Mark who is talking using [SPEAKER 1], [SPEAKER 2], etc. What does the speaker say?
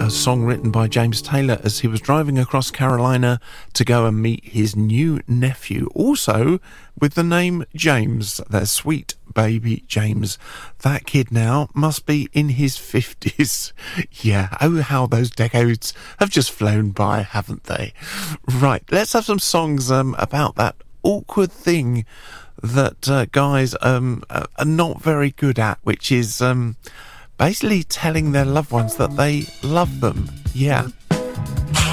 [SPEAKER 1] a song written by James Taylor as he was driving across Carolina to go and meet his new nephew, also with the name James, their sweet baby James. That kid now must be in his 50s. Yeah, oh how those decades have just flown by, haven't they? Right, let's have some songs about that awkward thing that guys are not very good at, which is basically telling their loved ones that they love them. Yeah,